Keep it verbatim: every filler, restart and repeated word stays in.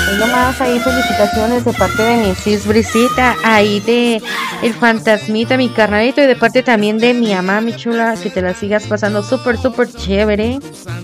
Ahí nomás, ahí felicitaciones de parte de mi sis Brisita, ahí de el fantasmita, mi carnalito, y de parte también de mi mamá, mi chula, que te la sigas pasando súper, súper chévere.